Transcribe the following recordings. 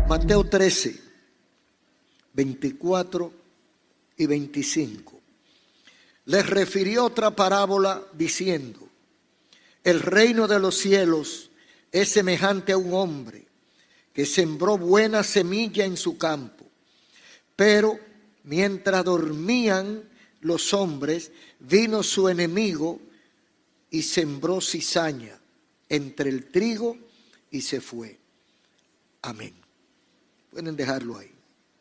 Mateo 13, 24 y 25. Les refirió otra parábola diciendo: el reino de los cielos es semejante a un hombre que sembró buena semilla en su campo. Pero mientras dormían los hombres, vino su enemigo y sembró cizaña entre el trigo y se fue. Amén. Pueden dejarlo ahí.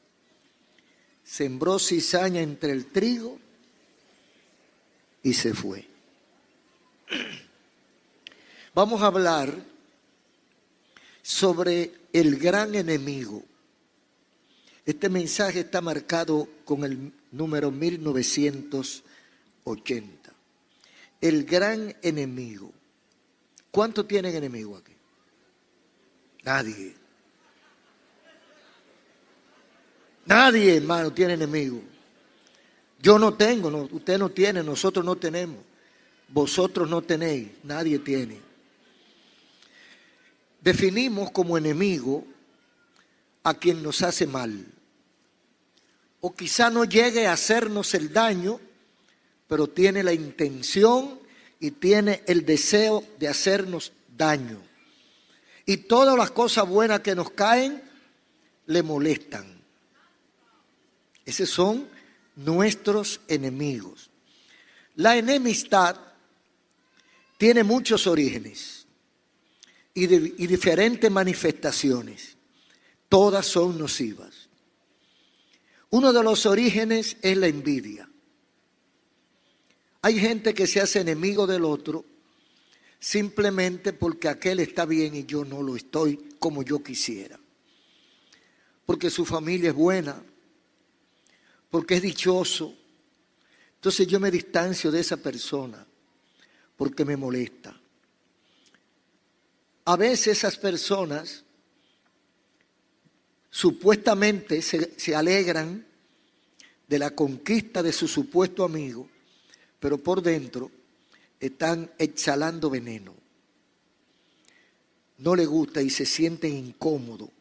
Sembró cizaña entre el trigo y se fue. Vamos a hablar sobre el gran enemigo. Este mensaje está marcado con el número 1980. El gran enemigo. ¿Cuántos tienen enemigo aquí? Nadie. Nadie, hermano, tiene enemigo. Yo no tengo, no, usted no tiene, nosotros no tenemos. Vosotros no tenéis, nadie tiene. Definimos como enemigo a quien nos hace mal. O quizá no llegue a hacernos el daño, pero tiene la intención y tiene el deseo de hacernos daño. Y todas las cosas buenas que nos caen le molestan. Esos son nuestros enemigos. La enemistad tiene muchos orígenes y diferentes manifestaciones. Todas son nocivas. Uno de los orígenes es la envidia. Hay gente que se hace enemigo del otro simplemente porque aquel está bien y yo no lo estoy como yo quisiera. Porque su familia es buena, porque es dichoso. Entonces yo me distancio de esa persona porque me molesta. A veces esas personas supuestamente se alegran de la conquista de su supuesto amigo, pero por dentro están exhalando veneno. No le gusta y se sienten incómodos